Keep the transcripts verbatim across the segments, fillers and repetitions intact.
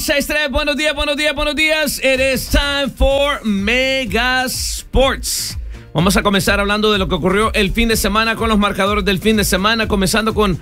seis seis tres, buenos días, buenos días, buenos días. It is time for Mega Sports. Vamos a comenzar hablando de lo que ocurrió el fin de semana con los marcadores del fin de semana, comenzando con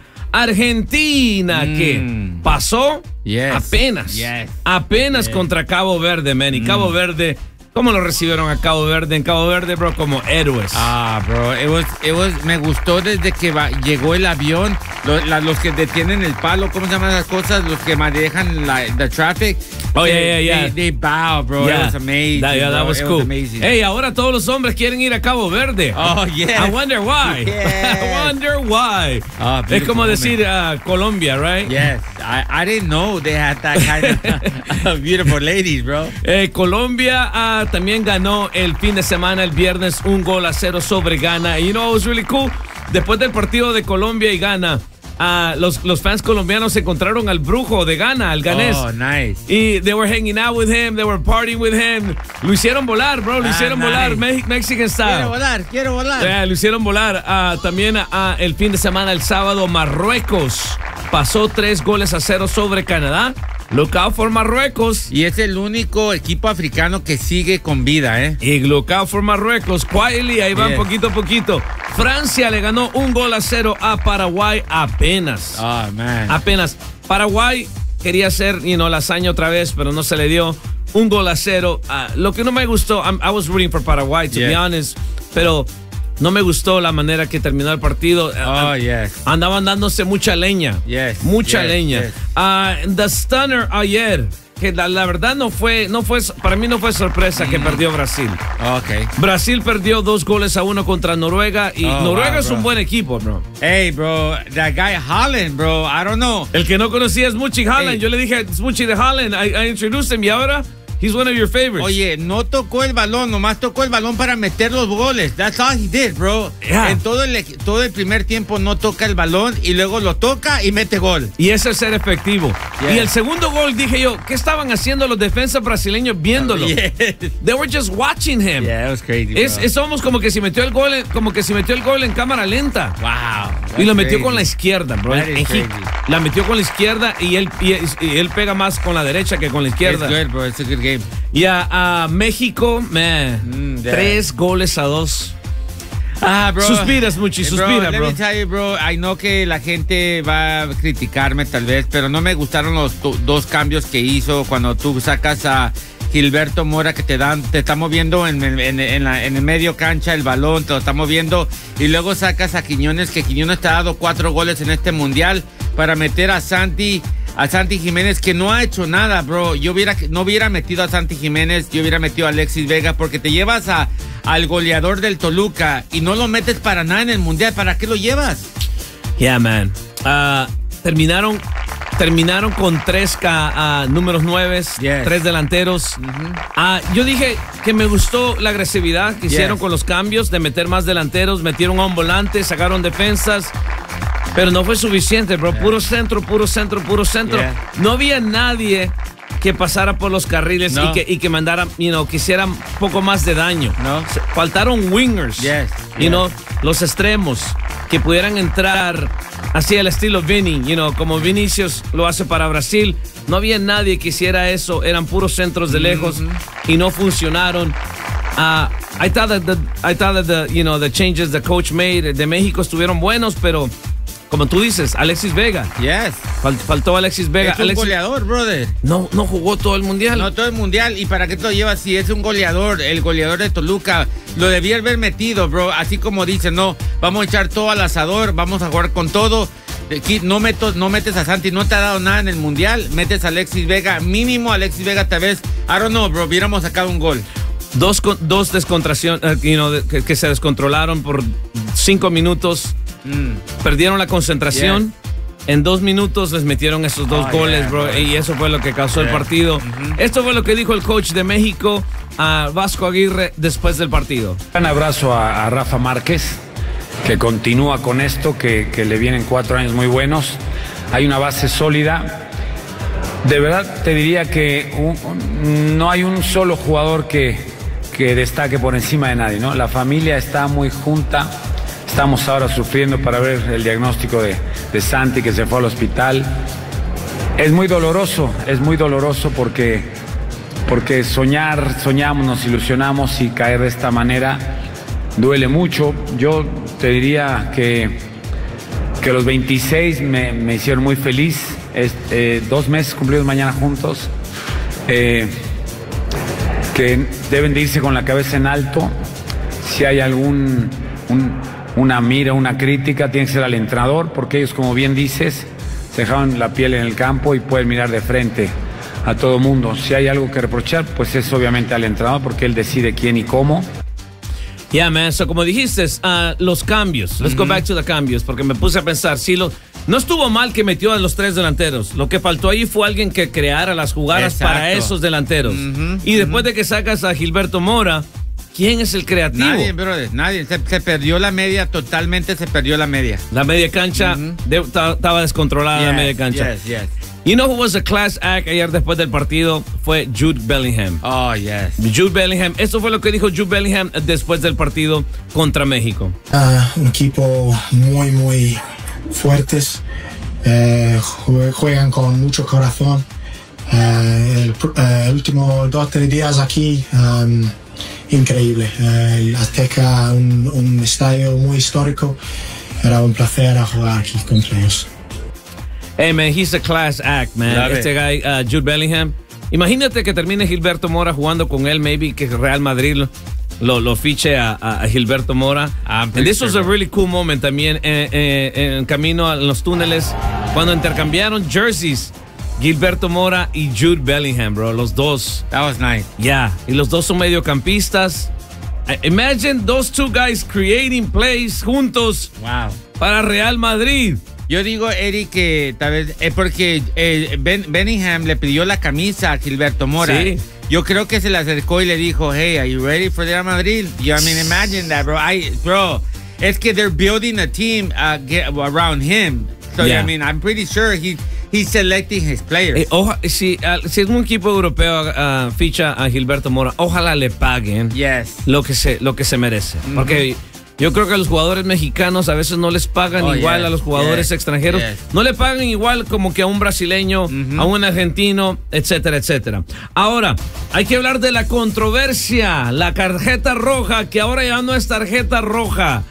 Argentina, mm. que pasó yes. apenas, yes. apenas yes. contra Cabo Verde, man. Y mm. Cabo Verde, ¿cómo lo recibieron a Cabo Verde? En Cabo Verde, bro, como héroes. Ah, bro, it was, it was, me gustó desde que va, llegó el avión, los, la, los que detienen el palo, ¿cómo se llaman las cosas? Los que manejan la the traffic. Oh, they, yeah, yeah, yeah. They, they bow, bro. Yeah. It was amazing. That, yeah, that was it cool. Was amazing. Hey, ahora todos los hombres quieren ir a Cabo Verde. Oh, yeah. I wonder why. Yes. I wonder why. Oh, es como decir uh, Colombia, right? Yes. I, I didn't know they had that kind of beautiful ladies, bro. Eh, Colombia uh, también ganó el fin de semana, el viernes, un gol a cero sobre Ghana. Y you know, it was really cool. Después del partido de Colombia y Ghana, Uh, los, los fans colombianos encontraron al brujo de Ghana, al ganés. Oh, nice. Y they were hanging out with him, they were partying with him. Lo hicieron volar, bro, lo ah, hicieron nice. volar, Me Mexican style. Quiero volar, quiero volar. Yeah, lo hicieron volar. Uh, también uh, el fin de semana, el sábado, Marruecos pasó tres goles a cero sobre Canadá. Look out for Marruecos. Y es el único equipo africano que sigue con vida, ¿eh? Y look out for Marruecos. Quietly, ahí van yeah. poquito a poquito. Francia le ganó un gol a cero a Paraguay apenas. Oh, man. Apenas. Paraguay quería hacer, you know, la hazaña otra vez, pero no se le dio. Un gol a cero. Uh, lo que no me gustó, I'm, I was rooting for Paraguay, to yeah. be honest, pero no me gustó la manera que terminó el partido. Oh, yes. Andaban dándose mucha leña. Yes. Mucha yes. leña. Yes. Uh, the Stunner ayer, que la, la verdad no fue, no fue, para mí no fue sorpresa mm. que perdió Brasil. Okay. Brasil perdió dos goles a uno contra Noruega y oh, Noruega wow, es un buen equipo, bro. Hey, bro, that guy Haaland, bro, I don't know. El que no conocía es Smuchi Haaland. Hey. Yo le dije Smuchi de Haaland, I, I introduced him y ahora he's one of your favorites. Oye, no tocó el balón, nomás tocó el balón para meter los goles. That's all he did, bro. Yeah. En todo el, todo el primer tiempo no toca el balón y luego lo toca y mete gol. Y eso es ser efectivo. Yeah. Y el segundo gol, dije yo, ¿qué estaban haciendo los defensas brasileños viéndolo? Oh, yes. They were just watching him. Yeah, it was crazy, es, es almost como que si metió el gol, como que si metió el gol en cámara lenta. Wow. Y lo metió crazy. con la izquierda, bro. He, la metió con la izquierda y él, y, y él pega más con la derecha que con la izquierda. It's good, bro. It's a good game. Y a, a México, man, mm, tres goles a dos. Ah, bro. Suspiras, Muchi, suspira, bro. bro. Let me tell you, bro, I know que la gente va a criticarme tal vez, pero no me gustaron los dos cambios que hizo cuando tú sacas a Gilberto Mora, que te dan, te está moviendo en, en, en, la, en el medio cancha el balón, te lo está moviendo, y luego sacas a Quiñones, que Quiñones te ha dado cuatro goles en este mundial, para meter a Santi, a Santi Jiménez, que no ha hecho nada, bro. Yo hubiera, no hubiera metido a Santi Jiménez, yo hubiera metido a Alexis Vega, porque te llevas a, al goleador del Toluca y no lo metes para nada en el mundial. ¿Para qué lo llevas? Yeah, man. Uh, terminaron terminaron con tres uh, números nueve, yes. tres delanteros. Uh-huh. uh, yo dije que me gustó la agresividad que hicieron yes. con los cambios, de meter más delanteros, metieron a un volante, sacaron defensas. Pero no fue suficiente, bro. Yeah. Puro centro, puro centro, puro centro. Yeah. No había nadie que pasara por los carriles no. y, que, y que mandara, you know, que hiciera un poco más de daño. No. Faltaron wingers, yes. you yes. know, los extremos, que pudieran entrar así al estilo Vini, you know, como Vinicius lo hace para Brasil. No había nadie que hiciera eso. Eran puros centros de lejos mm-hmm. y no funcionaron. Uh, I thought that the, I thought that the, you know, the changes the coach made de México estuvieron buenos, pero como tú dices, Alexis Vega. Yes. Fal faltó Alexis Vega. Es un Alexis... goleador, brother. No, no jugó todo el mundial. No, todo el mundial. ¿Y para qué te lo llevas si es un goleador? El goleador de Toluca. Lo debía haber metido, bro. Así como dicen, no, vamos a echar todo al asador, vamos a jugar con todo. No, meto, no metes a Santi, no te ha dado nada en el mundial. Metes a Alexis Vega. Mínimo Alexis Vega, tal vez. I don't know, bro. Hubiéramos sacado un gol. Dos, dos descontraciones, uh, you know, que, que se descontrolaron por cinco minutos. Mm. Perdieron la concentración. Yeah. En dos minutos les metieron esos dos oh, goles, yeah, bro, bro. Y eso fue lo que causó yeah. el partido. Mm-hmm. Esto fue lo que dijo el coach de México, a Vasco Aguirre, después del partido. Un abrazo a, a Rafa Márquez, que continúa con esto, que, que le vienen cuatro años muy buenos. Hay una base sólida. De verdad te diría que un, no hay un solo jugador que, que destaque por encima de nadie, ¿no? La familia está muy junta. Estamos ahora sufriendo para ver el diagnóstico de, de Santi, que se fue al hospital. Es muy doloroso, es muy doloroso porque, porque soñar, soñamos, nos ilusionamos y caer de esta manera duele mucho. Yo te diría que, que los veintiséis me, me hicieron muy feliz. Es, eh, dos meses cumplidos mañana juntos. Eh, que deben de irse con la cabeza en alto. Si hay algún un, una mira, una crítica, tiene que ser al entrenador, porque ellos, como bien dices, se dejaron la piel en el campo y pueden mirar de frente a todo mundo. Si hay algo que reprochar, pues es obviamente al entrenador, porque él decide quién y cómo. Yeah, man. So, como dijiste, uh, los cambios. Let's mm-hmm. go back to the cambios, porque me puse a pensar, si lo, no estuvo mal que metió a los tres delanteros. Lo que faltó ahí fue alguien que creara las jugadas Exacto. para esos delanteros. Mm-hmm. Y después mm-hmm. de que sacas a Gilberto Mora, ¿quién es el creativo? Nadie, brother, nadie. Se, se perdió la media, totalmente se perdió la media. La media cancha, estaba mm-hmm. de, descontrolada yes, la media cancha. Yes, yes. You know who was a class act ayer después del partido? Fue Jude Bellingham. Oh, yes. Jude Bellingham. Eso fue lo que dijo Jude Bellingham después del partido contra México. Uh, un equipo muy, muy fuertes. Eh, juegan con mucho corazón. Eh, el, eh, el último dos o tres días aquí, um, increíble. Eh, el Azteca, un, un estadio muy histórico. Era un placer a jugar aquí contra ellos. Hey, man, he's a class act, man. Love este it. guy, uh, Jude Bellingham. Imagínate que termine Gilberto Mora jugando con él, maybe que Real Madrid lo, lo, lo fiche a, a Gilberto Mora. And this sure was a really cool moment también eh, eh, en camino a los túneles, cuando intercambiaron jerseys Gilberto Mora y Jude Bellingham, bro. Los dos. That was nice. Yeah. Y los dos son mediocampistas. Imagine those two guys creating plays juntos. Wow. Para Real Madrid. Yo digo, Eric, que tal vez es porque eh, ben, Bellingham le pidió la camisa a Gilberto Mora. Sí. Yo creo que se le acercó y le dijo, hey, are you ready for Real Madrid? You, I mean, imagine that, bro. I, bro, es que they're building a team uh, get, around him. So, yeah. I mean, I'm pretty sure he, he's selecting his players. Eh, oja, si, uh, si es un equipo europeo uh, ficha a Gilberto Mora, ojalá le paguen yes. lo, que se, lo que se merece. Mm-hmm. Porque yo creo que a los jugadores mexicanos a veces no les pagan oh, igual yes, a los jugadores yes, extranjeros. Yes. No le pagan igual como que a un brasileño, mm-hmm. a un argentino, etcétera, etcétera. Ahora, hay que hablar de la controversia, la tarjeta roja, que ahora ya no es tarjeta roja.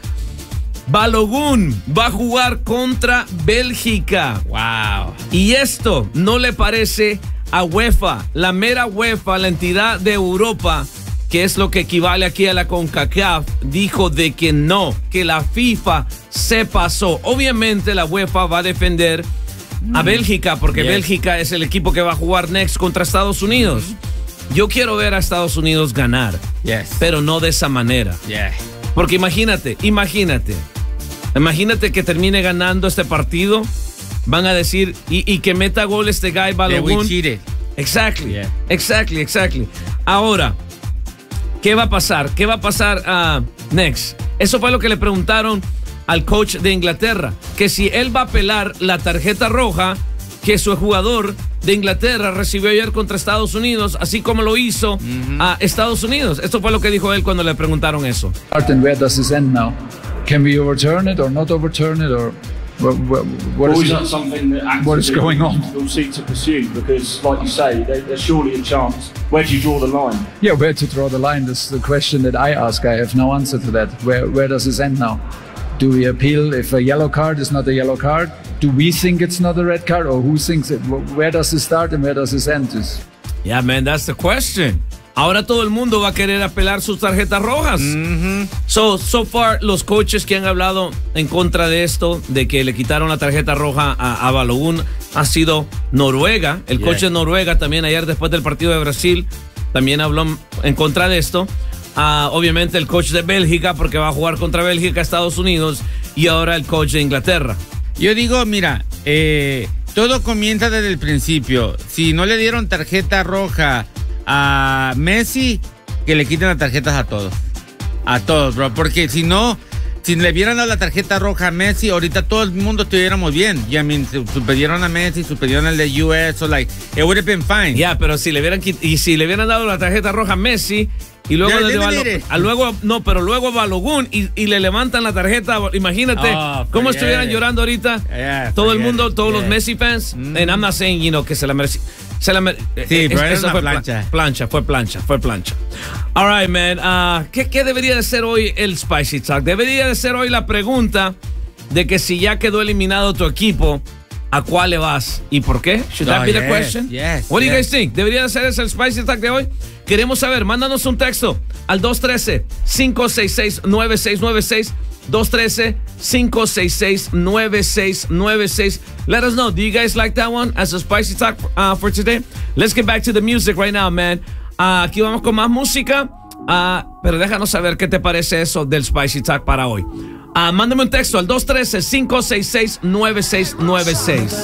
Balogun va a jugar contra Bélgica. Wow. Y esto no le parece a UEFA, la mera UEFA, la entidad de Europa, que es lo que equivale aquí a la CONCACAF, dijo de que no, que la FIFA se pasó. Obviamente la UEFA va a defender mm. a Bélgica, porque yes. Bélgica es el equipo que va a jugar next contra Estados Unidos. Mm-hmm. Yo quiero ver a Estados Unidos ganar, yes. pero no de esa manera. Yeah. Porque imagínate, imagínate, imagínate que termine ganando este partido, van a decir, y, y que meta gol este guy Balogun. Exactly, yeah. exactly, exactly. Ahora, ¿qué va a pasar? ¿Qué va a pasar a uh, next? Eso fue lo que le preguntaron al coach de Inglaterra, que si él va a apelar la tarjeta roja que su jugador de Inglaterra recibió ayer contra Estados Unidos, así como lo hizo mm-hmm. a Estados Unidos. Esto fue lo que dijo él cuando le preguntaron eso. Martin, where does this end now? Can we overturn it or not overturn it, or what, what, what, well, is, not something that what is going on? We'll seek to pursue, because, like you say, there, there's surely a chance. Where do you draw the line? Yeah, where to draw the line is the question that I ask. I have no answer to that. Where where does this end now? Do we appeal if a yellow card is not a yellow card? Do we think it's not a red card, or who thinks it? Where does it start and where does it end? Yeah, man, that's the question. Ahora todo el mundo va a querer apelar sus tarjetas rojas. Mm-hmm. So, so far, los coaches que han hablado en contra de esto, de que le quitaron la tarjeta roja a, a Balogun, ha sido Noruega. El yeah. coach de Noruega también ayer después del partido de Brasil también habló en contra de esto. Uh, obviamente el coach de Bélgica, porque va a jugar contra Bélgica, Estados Unidos, y ahora el coach de Inglaterra. Yo digo, mira, eh, todo comienza desde el principio. Si no le dieron tarjeta roja a Messi, que le quiten las tarjetas a todos. A todos, bro. Porque si no, si le hubieran dado la tarjeta roja a Messi, ahorita todo el mundo estuviéramos bien. I mean, suspendieron a Messi, suspendieron al de U S, so like, it would have been fine. Ya, yeah, pero si le hubieran y si le hubieran dado la tarjeta roja a Messi, y luego, Ya, de ya Balo- mire. a luego no, pero luego a Balogun y, y le levantan la tarjeta. Imagínate Oh, cómo forget estuvieran it. llorando ahorita. Yeah, todo el forget mundo, it. todos Yeah. los Messi fans. Mm. And I'm not saying, you know, que se la merece. Se la mere- Sí, eh, pero era eso una fue pla- plancha. plancha, fue plancha, fue plancha. All right, man. Uh, ¿qué, ¿Qué debería de ser hoy el Spicy Talk? Debería de ser hoy la pregunta de que si ya quedó eliminado tu equipo, ¿a cuál le vas? ¿Y por qué? Should that Oh, be the yes, question? yes, What do you yes. guys think? ¿Debería de ser ese el Spicy Talk de hoy? Queremos saber. Mándanos un texto al dos uno tres, cinco seis seis, nueve seis nueve seis. dos uno tres, cinco seis seis, nueve seis nueve seis. Let us know. Do you guys like that one as a Spicy Talk uh, for today? Let's get back to the music right now, man. Uh, aquí vamos con más música. Uh, pero déjanos saber qué te parece eso del Spicy Talk para hoy. Uh, mándame un texto al dos uno tres, cinco seis seis, nueve seis nueve seis.